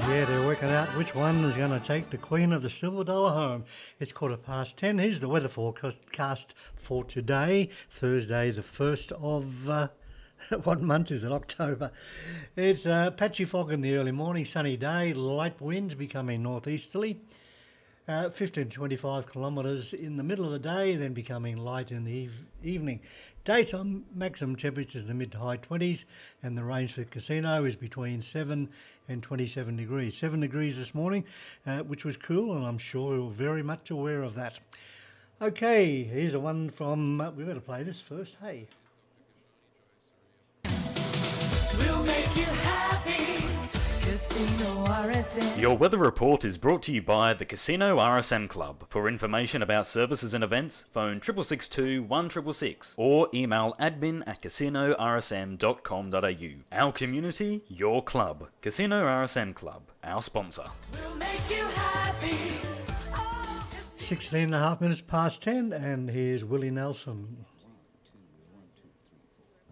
Yeah, they're working out which one is going to take the Queen of the Silver Dollar home. It's 10:15. Here's the weather forecast for today, Thursday, the 1st of... what month is it? October. It's patchy fog in the early morning, sunny day, light winds becoming northeasterly. 15 to 25 kilometres in the middle of the day, then becoming light in the evening. Daytime maximum temperatures in the mid to high 20s, and the range for the casino is between 7 and 27 degrees. 7 degrees this morning, which was cool, and I'm sure you're very much aware of that. Okay, here's a one from... we've got to play this first, hey. We'll make you happy. Casino RSM. Your weather report is brought to you by the Casino RSM Club. For information about services and events, phone 6662 1666 or email admin@casinorsm.com.au. Our community, your club. Casino RSM Club, our sponsor. We'll make you happy. 16 and a half minutes past 10, and here's Willie Nelson.